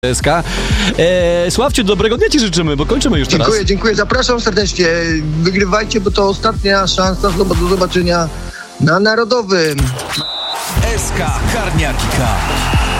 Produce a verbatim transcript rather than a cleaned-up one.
S K. E, Sławciu, dobrego dnia ci życzymy, bo kończymy już teraz. Dziękuję, dziękuję. Zapraszam serdecznie. Wygrywajcie, bo to ostatnia szansa. Do zobaczenia na Narodowym. S K Karniakika.